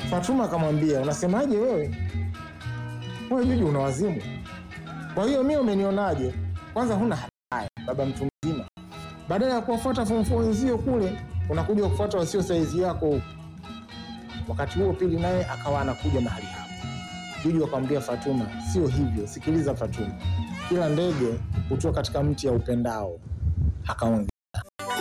Fatuma akamwambia, unasemaje wewe? Wewe Juju una wazimu. Kwa hiyo mimi umenionaje? Kwanza huna haya, baba mtu mzima. Badala ya kuwafuata form 4 wenzio kule, unakuja kufuata wasio saizi yako. Wakati huo Pili naye akawa anakuja mahali hapo. Juju akamwambia Fatuma, sio hivyo, sikiliza Fatuma. Kila ndege hutua katika mti ya upendao. Akaongea.